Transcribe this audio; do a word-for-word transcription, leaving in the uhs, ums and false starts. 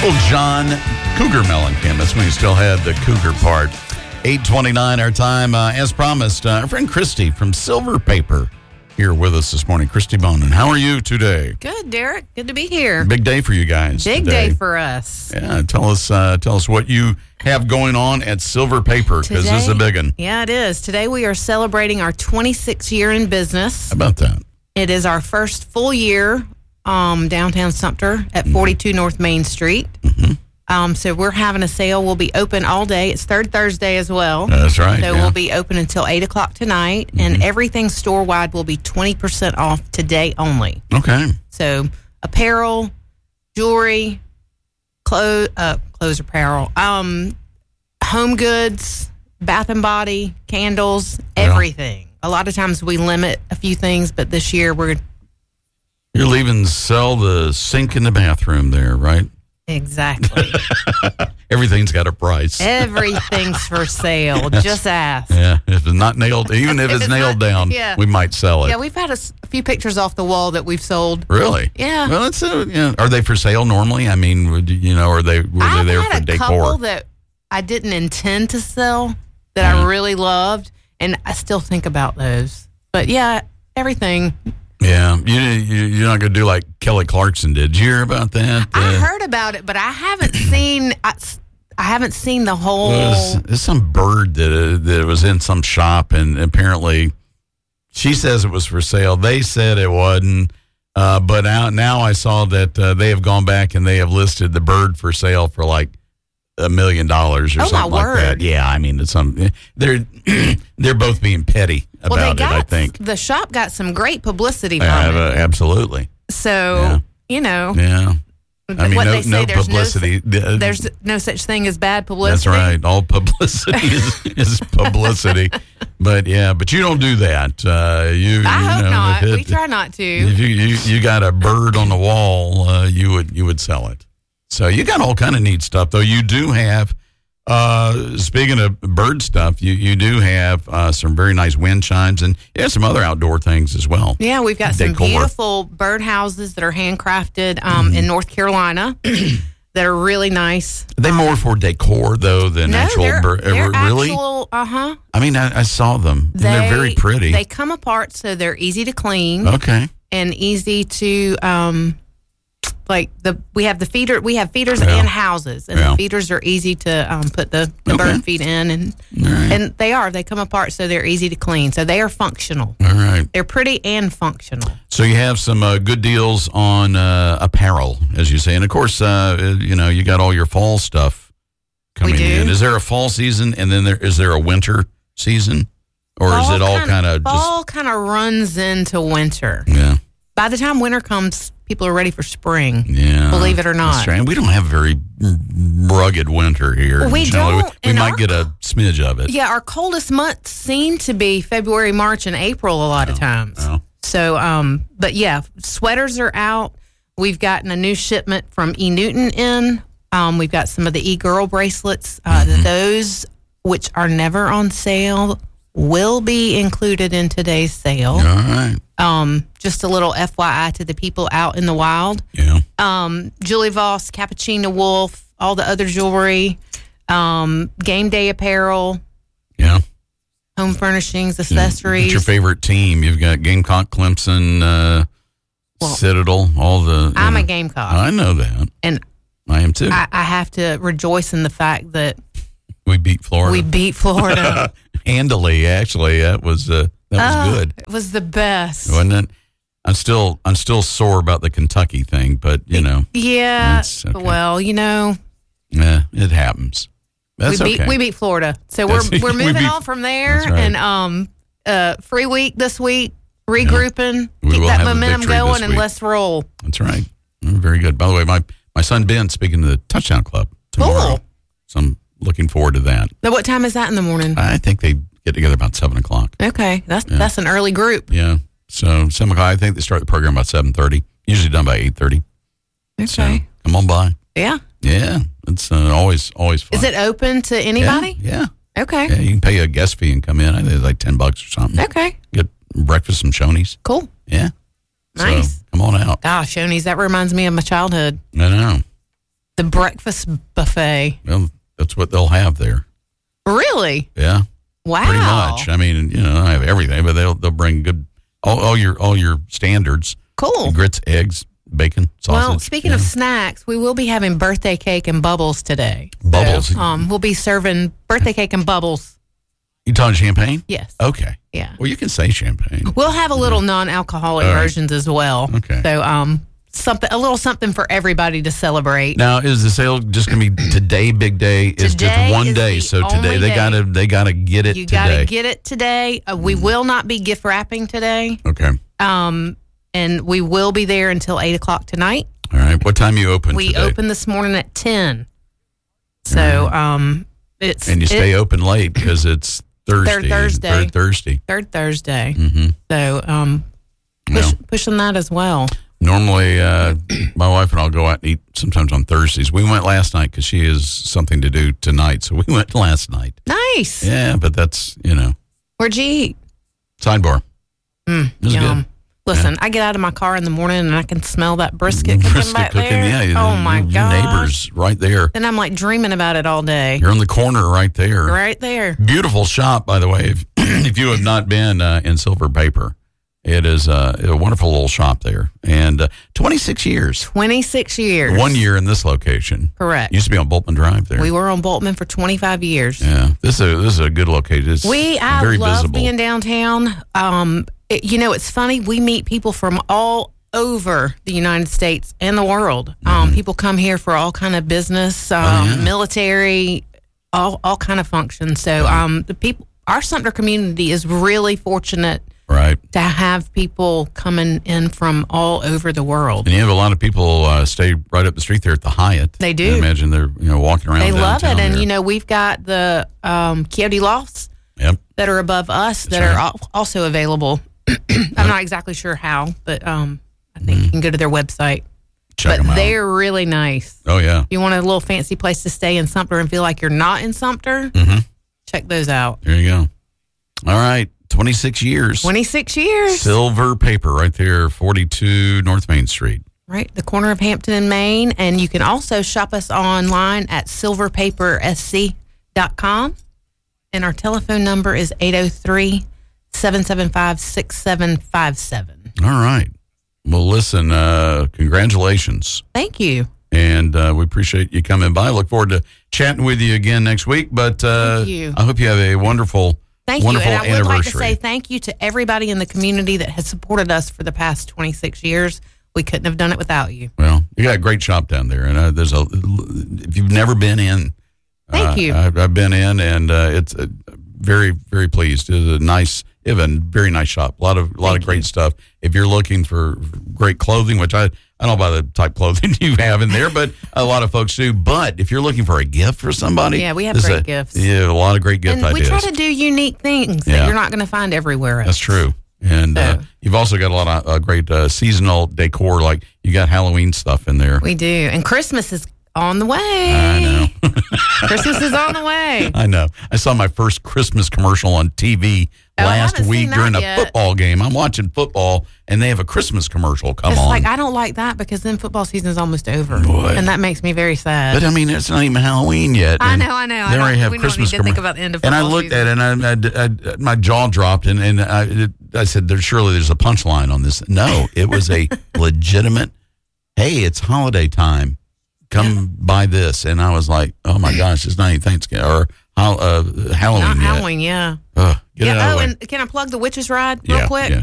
Uncle John Cougar Mellencamp. That's when he still had the Cougar part. eight twenty-nine our time. Uh, as promised, uh, our friend Christy from Silver Paper here with us this morning. Christy Bonin, how are you today? Good, Derek. Good to be here. Big day for you guys. Big today. day for us. Yeah, tell us, uh, tell us what you have going on at Silver Paper, because this is a big one. Yeah, it is. Today we are celebrating our twenty-sixth year in business. How about that? It is our first full year um, downtown Sumter at forty-two mm-hmm. North Main Street. Mm-hmm. Um, so we're having a sale. We'll be open all day. It's third Thursday as well. That's right. So yeah. we'll be open until eight o'clock tonight, mm-hmm. and everything store-wide will be twenty percent off today only. Okay. So apparel, jewelry, clothes, uh, clothes apparel, um, home goods, bath and body, candles, everything. Yeah. A lot of times we limit a few things, but this year we're... You're leaving sell the sink in the bathroom there, right? Exactly. Everything's got a price. Everything's for sale. Just ask. Yeah, if it's not nailed, even if, if it's, it's nailed not, down, yeah. we might sell it. Yeah, we've had a, a few pictures off the wall that we've sold. Really? Yeah. Well, that's uh, yeah. Are they for sale normally? I mean, would you, you know, are they were I've they there had for a decor? Couple that I didn't intend to sell that yeah. I really loved, and I still think about those. But yeah, everything. Yeah, you, you, you're not going to do like Kelly Clarkson did. Did you hear about that? I uh, heard about it, but I haven't seen. I, I haven't seen the whole. There's, there's some bird that uh, that was in some shop, and apparently, she says it was for sale. They said it wasn't, uh, but now, now I saw that uh, they have gone back and they have listed the bird for sale for like a million dollars or oh, something my like word. that. Yeah, I mean, it's some. They're they're both being petty about well, they it. got, I think the shop got some great publicity from uh, it. Uh, absolutely. So yeah. you know, yeah. I mean, what no, they say, no there's publicity. No, there's no such thing as bad publicity. That's right. All publicity is, is publicity. But yeah, but you don't do that. Uh, you, I you hope know, not. It, we try not to. If you, you you got a bird on the wall, uh, you would you would sell it. So you got all kind of neat stuff, though. You do have. Uh, speaking of bird stuff, you, you do have uh, some very nice wind chimes, and yeah, some other outdoor things as well. Yeah, we've got Decor. some beautiful bird houses that are handcrafted um, mm-hmm. in North Carolina that are really nice. Are they um, more for decor though than no, actual they're, bird? They're really? Actual, uh huh. I mean, I, I saw them. They, and they're very pretty. They come apart, so they're easy to clean. Okay. And easy to um. Like the we have the feeder we have feeders yeah. and houses, and yeah. the feeders are easy to um, put the, the okay. bird feed in, and right. and they are they come apart, so they're easy to clean, so they are functional. All right, they're pretty and functional. So you have some uh, good deals on uh, apparel, as you say, and of course, uh, you know, you got all your fall stuff coming we do. in. Is there a fall season, and then there is there a winter season, or fall is it all kind of just fall kind of runs into winter? Yeah. By the time winter comes, people are ready for spring. Yeah, believe it or not. We don't have very rugged winter here. Well, we Generally, don't. We, we might our, get a smidge of it. Yeah, our coldest months seem to be February, March, and April a lot oh, of times. Oh. So, um, but yeah, sweaters are out. We've gotten a new shipment from E. Newton in. Um, we've got some of the E. Girl bracelets. Uh, mm-hmm. Those, which are never on sale, will be included in today's sale. All right. Um, just a little F Y I to the people out in the wild. Yeah. Um, Julie Voss, Cappuccino Wolf, all the other jewelry, um, game day apparel. Yeah. Home furnishings, accessories. What's your favorite team? You've got Gamecock, Clemson, uh, well, Citadel, all the. I'm know. a Gamecock. I know that. And I am too. I, I have to rejoice in the fact that we beat Florida. We beat Florida. Handily, actually. That was uh, that was oh, good. It was the best. Wasn't it? I'm still I'm still sore about the Kentucky thing, but you know. Yeah. Okay. Well, you know. Yeah, it happens. That's we beat okay. we beat Florida. So we're That's, we're moving we beat, on from there right. and um uh free week this week, regrouping, yeah. keep that have momentum going and let's roll. That's right. Very good. By the way, my, my son Ben speaking to the Touchdown Club tomorrow. Cool. So I'm looking forward to that. Now, what time is that in the morning? I think they get together about seven o'clock. Okay. That's yeah. that's an early group. Yeah. So seven o'clock, I think they start the program about seven thirty. Usually done by eight thirty. Okay. So come on by. Yeah. Yeah. It's uh, always always fun. Is it open to anybody? Yeah. yeah. Okay. Yeah, you can pay a guest fee and come in. I think it's like ten bucks or something. Okay. Get breakfast, some Shoney's. Cool. Yeah. Nice. So, come on out. Gosh, Shoney's, that reminds me of my childhood. I know. The breakfast buffet. Well, that's what they'll have there. Really? Yeah. Wow. Pretty much. I mean, you know, I have everything, but they'll they'll bring good all, all your all your standards. Cool. Grits, eggs, bacon, sausage. Well, speaking yeah. of snacks, we will be having birthday cake and bubbles today. Bubbles. So, um, we'll be serving birthday cake and bubbles. You talking champagne? Yes. Okay. Yeah. Well, you can say champagne. We'll have a little non-alcoholic All right. versions as well. Okay. So, um, something a little something for everybody to celebrate. Now, is the sale just going to be today? Big day is Today just one is day. the So today only they day. gotta they gotta get it You today. got to get it today. Uh, we will not be gift wrapping today. Okay. Um, and we will be there until eight o'clock tonight. All right. What time you open? We today? open this morning at ten. So, um, it's and you stay it, open late because it's Thursday. Third Thursday. Third Thursday. third Thursday. Mm-hmm. So, um, push, Well, pushing that as well. normally, uh, my wife and I'll go out and eat sometimes on Thursdays. We went last night because she has something to do tonight, so we went last night. Nice. Yeah, but that's you know Where'd you eat? sidebar. Mm, It was yum. good. Listen, I get out of my car in the morning and I can smell that brisket cooking Brisket back cooking, there. yeah. Oh my your, god! Your neighbors right there. Then I'm like dreaming about it all day. You're in the corner right there. Right there. Beautiful shop, by the way. If, if you have not been uh, in Silver Paper, it is uh, a wonderful little shop there. And uh, twenty-six years. twenty-six years. One year in this location. Correct. Used to be on Boltman Drive there. We were on Boltman for twenty-five years. Yeah, this is a, this is a good location. It's We I very love visible. being downtown. Um, it, you know, it's funny. We meet people from all over the United States and the world. Um, people come here for all kind of business, um, Oh, yeah. military, all all kind of functions. So, um, the people, our Sumter community is really fortunate Right. to have people coming in from all over the world. And you have a lot of people uh, stay right up the street there at the Hyatt. They do. I imagine they're you know walking around. They love it, downtown and there. you know, we've got the um, Coyote Lofts Yep. that are above us that right. are al- also available. I'm not exactly sure how, but um, I think you can go to their website. Check but them out. they're really nice. Oh yeah. If you want a little fancy place to stay in Sumter and feel like you're not in Sumter, Mm-hmm. check those out. There you go. All right. twenty-six years. twenty-six years. Silver Paper right there, forty-two North Main Street. Right, the corner of Hampton and Maine. And you can also shop us online at silver paper s c dot com. And our telephone number is eight oh three, seven seven five, six seven five seven. All right. Well, listen, uh, congratulations. Thank you. And uh, we appreciate you coming by. Look forward to chatting with you again next week. But uh, Thank you. I hope you have a wonderful, Thank you. wonderful And I would anniversary. like to say thank you to everybody in the community that has supported us for the past twenty-six years. We couldn't have done it without you. Well, you got a great shop down there, and uh, there's a. If you've never been in, Thank uh, you. I've, I've been in, and uh, it's uh, very, very pleased. It's a nice, even very nice shop. A lot of, a lot Thank of great you. stuff. If you're looking for great clothing, which I, I don't know about the type of clothing you have in there, but a lot of folks do. But if you're looking for a gift for somebody, Yeah, we have this is great a- gifts. Yeah, a lot of great gift And we ideas. try to do unique things Yeah. that you're not going to find everywhere else. That's true. And uh, So- you've also got a lot of uh, great uh, seasonal decor, like you got Halloween stuff in there. We do. And Christmas is on the way. I know. Christmas is on the way. I know. I saw my first Christmas commercial on T V Oh, I last haven't week seen that during a yet. football game. I'm watching football, and they have a Christmas commercial come It's on. like, I don't like that because then football season is almost over. Boy. And that makes me very sad. but I mean, it's not even Halloween yet. I and know, I know. I They already don't- have we don't Christmas need to think commer- about the end of And I football looked at it, and I, I, I, my jaw dropped, and, and I, it, I said, "There's surely there's a punchline on this." No, it was a legitimate. Hey, it's holiday time. Come Yeah. buy this, and I was like, "Oh my gosh, it's not even Thanksgiving or uh, Halloween Not yet." Halloween, yeah. Ugh, get it Yeah. out of Oh, the way. and can I plug the Witches Ride real Yeah, quick? yeah,